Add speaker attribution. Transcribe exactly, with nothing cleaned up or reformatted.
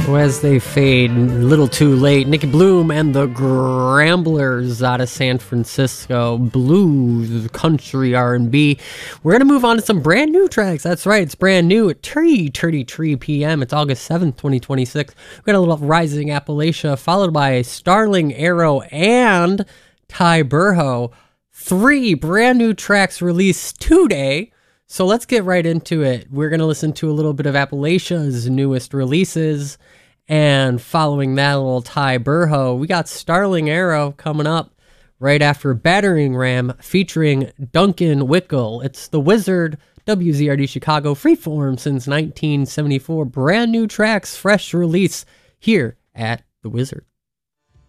Speaker 1: As they fade, a little too late, Nicky Bloom and the Gramblers out of San Francisco, blues, country, R and B. We're going to move on to some brand new tracks. That's right, it's brand new at three thirty-three p.m. It's August seventh, twenty twenty-six. We've got a little Rising Appalachia, followed by Starling Arrow and Ty Burho. Three brand new tracks released today. So let's get right into it. We're going to listen to a little bit of Appalachia's newest releases. And following that, a little Ty Burho, we got Starling Arrow coming up right after Battering Ram featuring Duncan Wickle. It's The Wizard, W Z R D Chicago, Freeform since nineteen seventy-four. Brand new tracks, fresh release here at The Wizard.